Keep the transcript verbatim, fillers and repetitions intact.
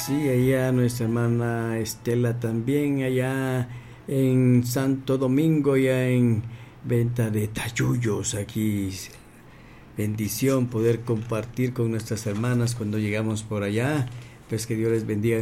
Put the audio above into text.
Sí, allá nuestra hermana Estela también, allá en Santo Domingo, ya en venta de tayuyos aquí. Bendición poder compartir con nuestras hermanas cuando llegamos por allá. Pues que Dios les bendiga.